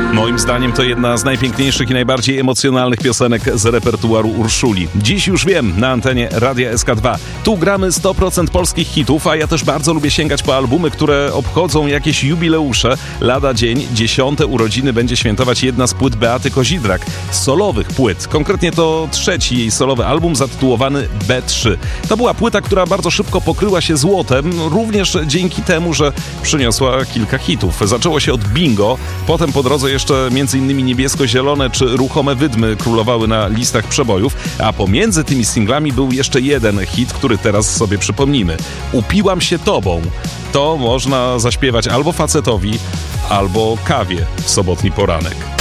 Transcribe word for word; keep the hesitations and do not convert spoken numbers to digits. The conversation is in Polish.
Moim zdaniem to jedna z najpiękniejszych i najbardziej emocjonalnych piosenek z repertuaru Urszuli. Dziś już wiem, na antenie Radia S K dwa. Tu gramy sto procent polskich hitów, a ja też bardzo lubię sięgać po albumy, które obchodzą jakieś jubileusze. Lada dzień, dziesiąte urodziny będzie świętować jedna z płyt Beaty Kozidrak. Solowych płyt. Konkretnie to trzeci jej solowy album zatytułowany B trzy. To była płyta, która bardzo szybko pokryła się złotem, również dzięki temu, że przyniosła kilka hitów. Zaczęło się od Bingo, potem po drodze jeszcze między innymi Niebiesko-Zielone czy Ruchome Wydmy królowały na listach przebojów, a pomiędzy tymi singlami był jeszcze jeden hit, który teraz sobie przypomnimy. Upiłam się tobą. To można zaśpiewać albo facetowi, albo kawie w sobotni poranek.